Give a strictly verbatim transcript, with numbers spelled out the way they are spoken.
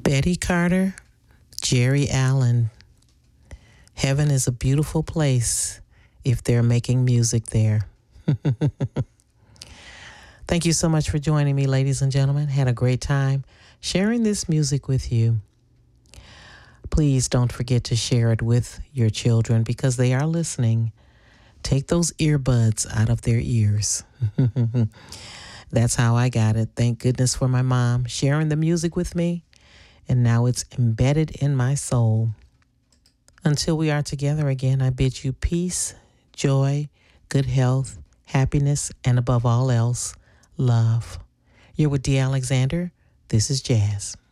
Betty Carter, Jerry Allen. Heaven is a beautiful place if they're making music there. Thank you so much for joining me, ladies and gentlemen. Had a great time sharing this music with you. Please don't forget to share it with your children because they are listening. Take those earbuds out of their ears. That's how I got it. Thank goodness for my mom sharing the music with me. And now it's embedded in my soul. Until we are together again, I bid you peace, joy, good health, happiness, and above all else, love. You're with D. Alexander. This is Jazz.